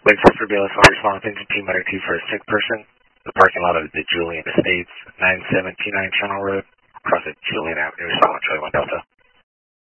Christopher Bailiff, I'll respond within 15 minutes for a sick person. The parking lot of the Julian Estates, 9729 Channel Road, across at Julian Avenue, Solid Troy 1 Delta.